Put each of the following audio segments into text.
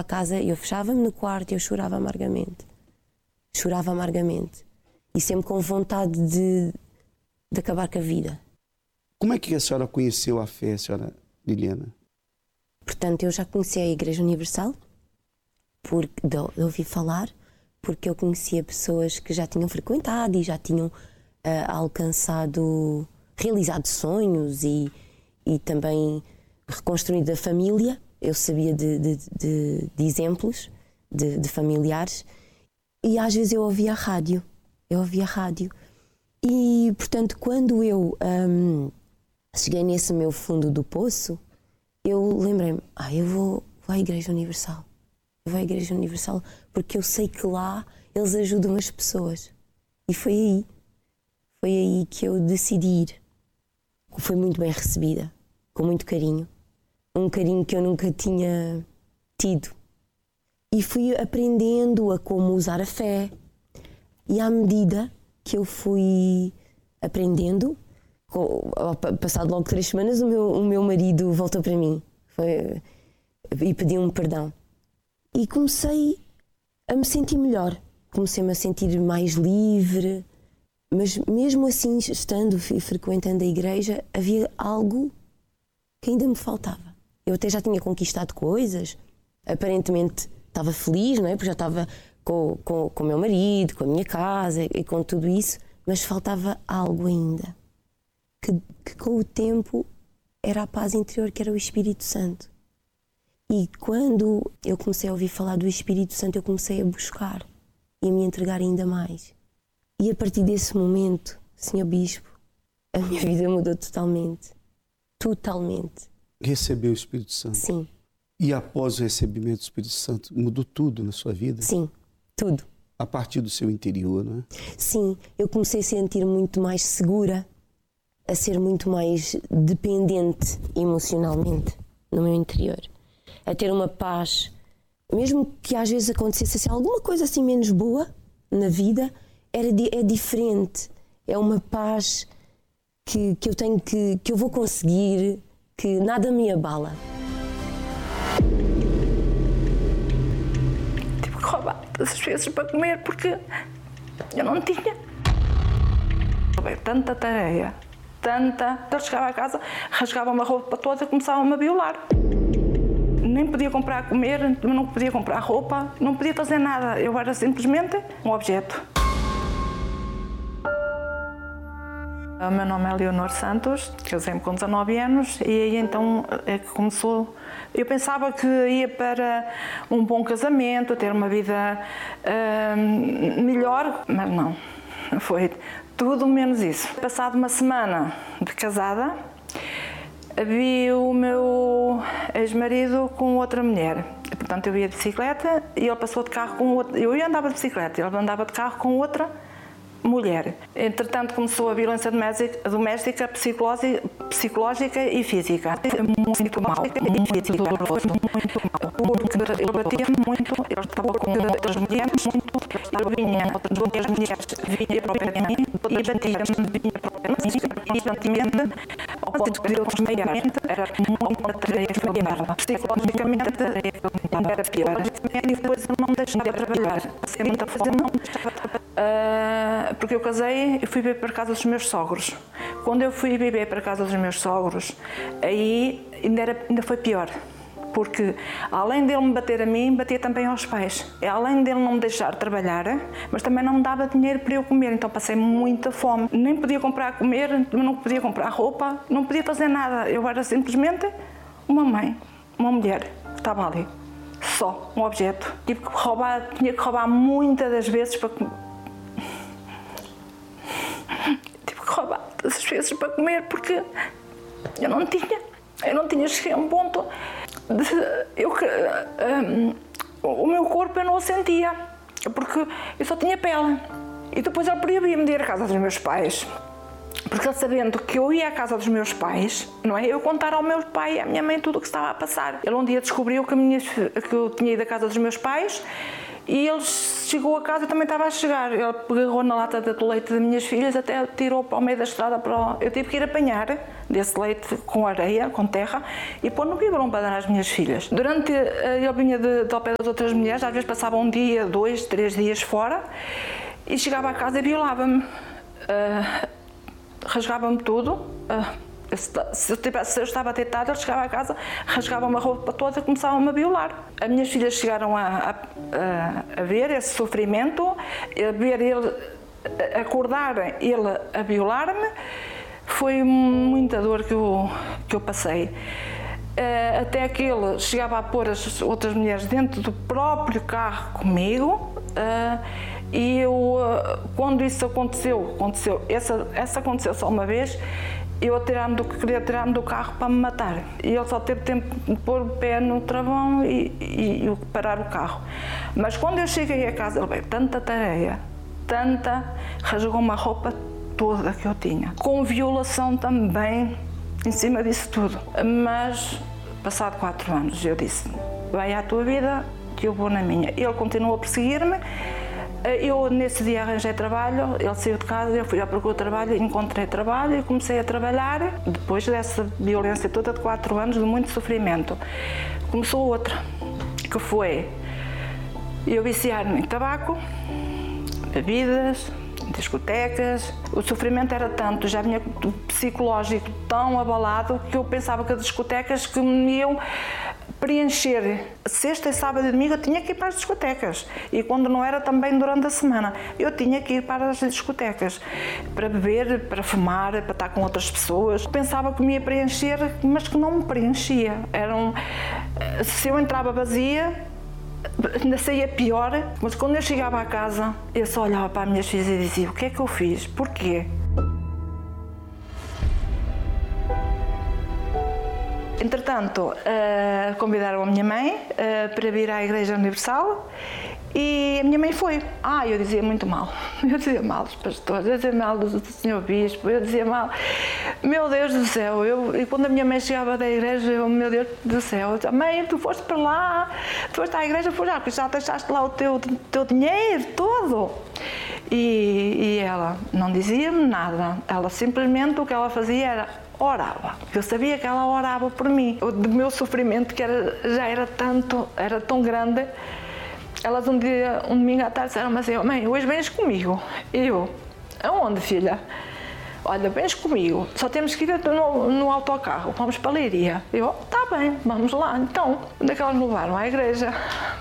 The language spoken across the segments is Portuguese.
casa, eu fechava-me no quarto e eu chorava amargamente. Chorava amargamente. E sempre com vontade de acabar com a vida. Como é que a senhora conheceu a fé, a senhora Liliana? Portanto, eu já conhecia a Igreja Universal, porque de ouvir falar, porque eu conhecia pessoas que já tinham frequentado e já tinham realizado sonhos e também reconstruído a família. Eu sabia de exemplos de familiares e às vezes eu ouvia a rádio. E, portanto, quando eu cheguei nesse meu fundo do poço, eu lembrei-me, eu vou à Igreja Universal. Eu vou à Igreja Universal porque eu sei que lá eles ajudam as pessoas. E foi aí que eu decidi ir. Foi muito bem recebida, com muito carinho. Um carinho que eu nunca tinha tido. E fui aprendendo a como usar a fé. E à medida que eu fui aprendendo, passado logo 3 semanas, o meu marido voltou para mim e pediu-me perdão. E comecei a me sentir melhor. Comecei-me a sentir mais livre. Mas mesmo assim, estando e frequentando a igreja, havia algo que ainda me faltava. Eu até já tinha conquistado coisas. Aparentemente estava feliz, não é? Porque já estava com o meu marido, com a minha casa e com tudo isso, mas faltava algo ainda, que com o tempo era a paz interior, que era o Espírito Santo. E quando eu comecei a ouvir falar do Espírito Santo, eu comecei a buscar e a me entregar ainda mais. E a partir desse momento, Senhor Bispo, a minha vida mudou totalmente. Totalmente. Recebeu o Espírito Santo? Sim. E após o recebimento do Espírito Santo, mudou tudo na sua vida? Sim, tudo. A partir do seu interior, não é? Sim, eu comecei a sentir muito mais segura, a ser muito mais dependente emocionalmente no meu interior. A ter uma paz, mesmo que às vezes acontecesse assim, alguma coisa assim menos boa na vida, é diferente. É uma paz que eu tenho que eu vou conseguir, que nada me abala. Roubar todas as vezes para comer porque eu não tinha. Tanta tarefa, tanta. Eu chegava a casa, rasgava uma roupa toda e começava-me a violar. Nem podia comprar a comer, não podia comprar roupa, não podia fazer nada. Eu era simplesmente um objeto. O meu nome é Leonor Santos, casei-me com 19 anos e aí então é que começou. Eu pensava que ia para um bom casamento, ter uma vida melhor, mas não, foi tudo menos isso. Passado uma semana de casada, vi o meu ex-marido com outra mulher. Portanto, eu ia de bicicleta e ele passou de carro com outra. Eu andava de bicicleta, ele andava de carro com outra mulher. Entretanto, começou a violência doméstica, psicológica e física. Muito mal, muito mal. Porque ele batia-me muito, ele estava com outras mulheres, ele vinha, outras mulheres vinha para o pé de mim e batia-me, vinha para o pé de mim, constantemente, ao ponto de ele desmaiar. Era uma tarefa familiar. Psicologicamente era pior. E depois eu não me deixava trabalhar. Passei muita fome, não me deixava trabalhar. Porque eu casei e fui viver para a casa dos meus sogros. Quando eu fui viver para a casa dos meus sogros, aí ainda foi pior. Porque além dele me bater a mim, batia também aos pais. Além dele não me deixar trabalhar, mas também não me dava dinheiro para eu comer, então passei muita fome. Nem podia comprar a comer, não podia comprar roupa, não podia fazer nada. Eu era simplesmente uma mãe, uma mulher que estava ali. Só um objeto. Tive que roubar, tinha que roubar muitas das vezes para comer. Tive que roubar todas as vezes para comer porque eu não tinha, cheguei a um ponto de o meu corpo eu não o sentia, porque eu só tinha pele. E depois ele proibia-me de ir à casa dos meus pais, porque ele sabendo que eu ia à casa dos meus pais, não é? Eu contar ao meu pai e à minha mãe tudo o que estava a passar. Ele um dia descobriu que eu tinha ido à casa dos meus pais e eles chegou a casa, eu também estava a chegar. Ele pegou na lata de leite das minhas filhas, até tirou para o meio da estrada. Eu tive que ir apanhar desse leite com areia, com terra, e pôr no biberon para dar às minhas filhas. Durante, ele vinha ao pé das outras mulheres, às vezes passava 1 dia, 2, 3 dias fora, e chegava a casa e violava-me. Rasgava-me tudo. Se eu estava deitada, ele chegava a casa, rasgava-me a roupa toda e começava-me a violar. As minhas filhas chegaram a ver esse sofrimento, a ver ele acordar, ele a violar-me. Foi muita dor que eu passei. Até que ele chegava a pôr as outras mulheres dentro do próprio carro comigo. E eu, quando isso aconteceu, essa aconteceu só uma vez, eu queria tirar-me do carro para me matar. E ele só teve tempo de pôr o pé no travão e parar o carro. Mas quando eu cheguei a casa, ele veio tanta tareia, rasgou-me a roupa toda que eu tinha. Com violação também, em cima disso tudo. Mas, passado 4 anos, eu disse, vai à tua vida, que eu vou na minha. Ele continuou a perseguir-me. Eu, nesse dia, arranjei trabalho, ele saiu de casa, eu fui à procura de trabalho, encontrei trabalho e comecei a trabalhar. Depois dessa violência toda de 4 anos, de muito sofrimento, começou outra, que foi eu viciar-me em tabaco, bebidas, discotecas. O sofrimento era tanto, já vinha psicológico tão abalado, que eu pensava que as discotecas que me iam preencher. Sexta, sábado e domingo eu tinha que ir para as discotecas, e quando não era também durante a semana eu tinha que ir para as discotecas para beber, para fumar, para estar com outras pessoas. Pensava que me ia preencher, mas que não me preenchia. Se eu entrava vazia, ainda saía pior. Mas quando eu chegava à casa, eu só olhava para as minhas filhas e dizia, o que é que eu fiz? Porquê? Entretanto, convidaram a minha mãe para vir à Igreja Universal e a minha mãe foi. Eu dizia muito mal. Eu dizia mal dos pastores, eu dizia mal do senhor bispo, eu dizia mal. Meu Deus do céu, e quando a minha mãe chegava da igreja, meu Deus do céu, eu dizia, mãe, tu foste para lá, tu foste à igreja, porque já deixaste lá o teu dinheiro todo. E ela não dizia-me nada, ela simplesmente o que ela fazia era orava. Eu sabia que ela orava por mim. O meu sofrimento, que já era tão grande. Elas um domingo à tarde disseram-me assim, mãe, hoje vens comigo. E eu, aonde, filha? Olha, vens comigo, só temos que ir no autocarro, vamos para a Leiria. Eu, tá bem, vamos lá. Então, onde é que elas me levaram? À igreja.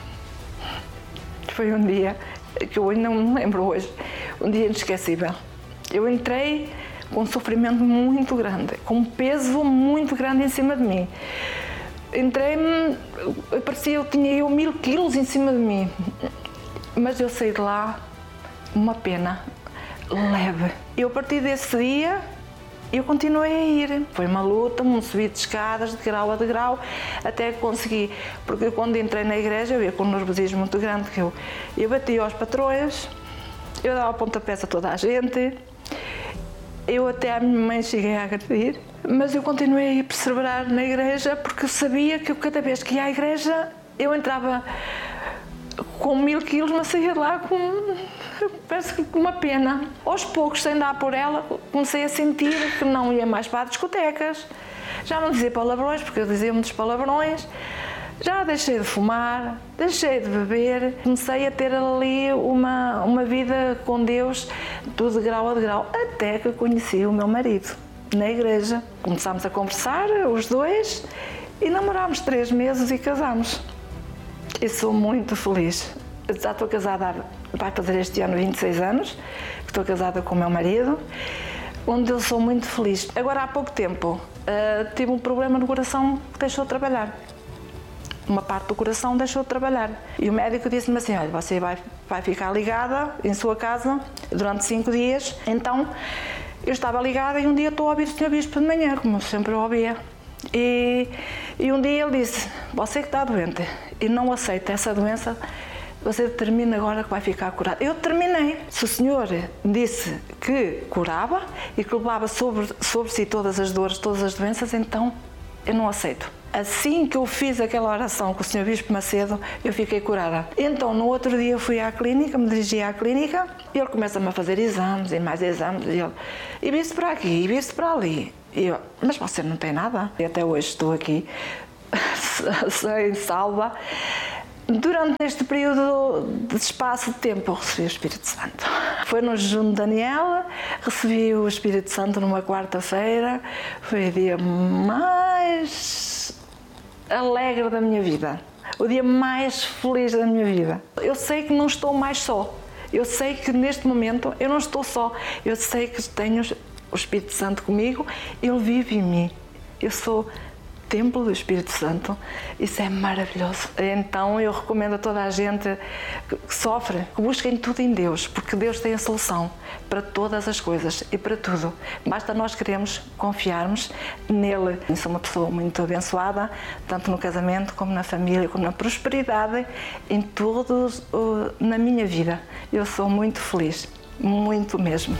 Foi um dia que eu ainda me lembro hoje, um dia inesquecível. Eu entrei com um sofrimento muito grande, com um peso muito grande em cima de mim. Entrei-me, parecia que eu tinha 1000 quilos em cima de mim, mas eu saí de lá uma pena leve. Eu, a partir desse dia, eu continuei a ir. Foi uma luta, um subir de escadas, de grau a degrau, até que consegui. Porque quando entrei na igreja, eu ia com um nervosismo muito grande, que eu batia aos patrões, eu dava pontapés a toda a gente. Eu até à minha mãe cheguei a agredir, mas eu continuei a perseverar na igreja, porque eu sabia que cada vez que ia à igreja, eu entrava com 1000 quilos, mas saía de lá parece que com uma pena. Aos poucos, sem dar por ela, comecei a sentir que não ia mais para as discotecas. Já não dizia palavrões, porque eu dizia muitos palavrões. Já deixei de fumar, deixei de beber, comecei a ter ali uma vida com Deus, tudo de grau a degrau, até que conheci o meu marido na igreja. Começámos a conversar, os dois, e namorámos 3 meses e casámos. E sou muito feliz. Já estou casada, vai fazer este ano 26 anos, que estou casada com o meu marido, onde eu sou muito feliz. Agora, há pouco tempo, tive um problema no coração que deixou de trabalhar. Uma parte do coração deixou de trabalhar. E o médico disse-me assim, olha, você vai ficar ligada em sua casa durante 5 dias. Então, eu estava ligada e um dia estou a ouvir o Sr. Bispo de manhã, como eu sempre ouvia. E um dia ele disse, você que está doente e não aceita essa doença, você determina agora que vai ficar curado. Eu determinei. Se o Senhor disse que curava e que levava sobre si todas as dores, todas as doenças, então eu não aceito. Assim que eu fiz aquela oração com o Sr. Bispo Macedo, eu fiquei curada. Então, no outro dia, eu fui à clínica, me dirigi à clínica, e ele começa-me a fazer exames e mais exames, e viste para aqui, e viste para ali. E eu, mas você não tem nada? E até hoje estou aqui, sem salva. Durante este período de espaço de tempo, eu recebi o Espírito Santo. Foi no jejum de Daniel, recebi o Espírito Santo numa quarta-feira, foi o dia mais alegre da minha vida, o dia mais feliz da minha vida. Eu sei que não estou mais só, eu sei que neste momento eu não estou só, eu sei que tenho o Espírito Santo comigo, ele vive em mim, eu sou templo do Espírito Santo, isso é maravilhoso. Então eu recomendo a toda a gente que sofre, que busquem tudo em Deus, porque Deus tem a solução para todas as coisas e para tudo. Basta nós queremos confiarmos nele. Eu sou uma pessoa muito abençoada, tanto no casamento como na família, como na prosperidade, em tudo na minha vida. Eu sou muito feliz, muito mesmo.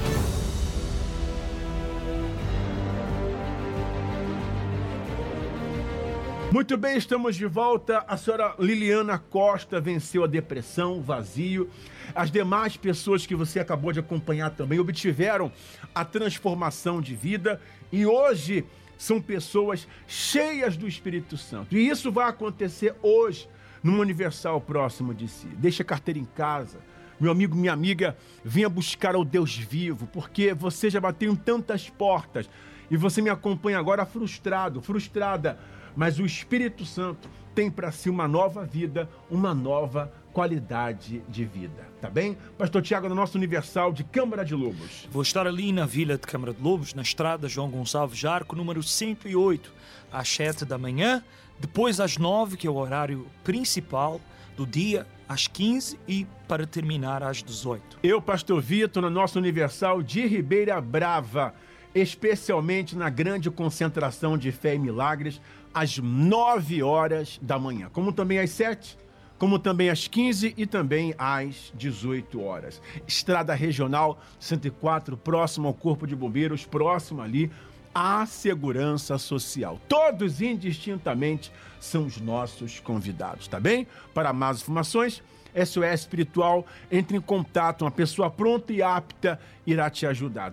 Muito bem, estamos de volta. A senhora Liliana Costa venceu a depressão, o vazio. As demais pessoas que você acabou de acompanhar também obtiveram a transformação de vida e hoje são pessoas cheias do Espírito Santo. E isso vai acontecer hoje, num Universal próximo de si. Deixa a carteira em casa. Meu amigo, minha amiga, venha buscar ao Deus vivo, porque você já bateu em tantas portas e você me acompanha agora frustrado, frustrada. Mas o Espírito Santo tem para si uma nova vida, uma nova qualidade de vida, tá bem? Pastor Tiago, no nosso Universal de Câmara de Lobos. Vou estar ali na Vila de Câmara de Lobos, na estrada João Gonçalves Jarco, número 108, às 7 da manhã, depois às 9, que é o horário principal do dia, às 15 e para terminar às 18. Eu, Pastor Vitor, no nosso Universal de Ribeira Brava, especialmente na grande concentração de fé e milagres, às 9 horas da manhã, como também às 7, como também às 15 e também às 18 horas. Estrada Regional 104, próximo ao Corpo de Bombeiros, próximo ali à Segurança Social. Todos indistintamente são os nossos convidados, tá bem? Para mais informações, SOS Espiritual, entre em contato, uma pessoa pronta e apta irá te ajudar.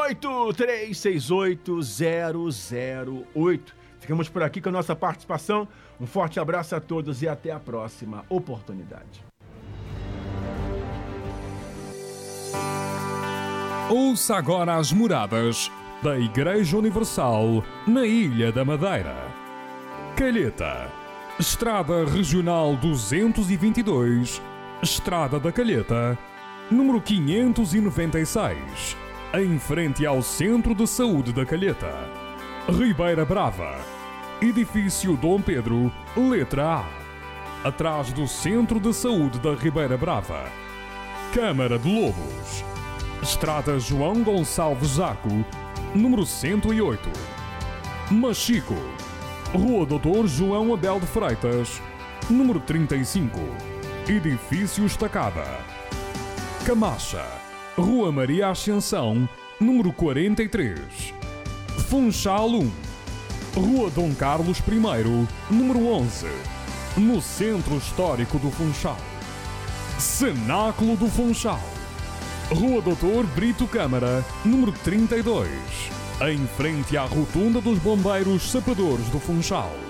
218-368-008. Ficamos por aqui com a nossa participação. Um forte abraço a todos e até a próxima oportunidade. Ouça agora as moradas da Igreja Universal na Ilha da Madeira. Calheta, Estrada Regional 222, Estrada da Calheta, número 596, em frente ao Centro de Saúde da Calheta. Ribeira Brava, Edifício Dom Pedro, letra A, atrás do Centro de Saúde da Ribeira Brava. Câmara de Lobos, Estrada João Gonçalves Jarco, número 108. Machico, Rua Doutor João Abel de Freitas, número 35, Edifício Estacada. Camacha, Rua Maria Ascensão, número 43. Funchal 1, Rua Dom Carlos I, número 11, no Centro Histórico do Funchal. Cenáculo do Funchal, Rua Doutor Brito Câmara, número 32, em frente à Rotunda dos Bombeiros Sapadores do Funchal.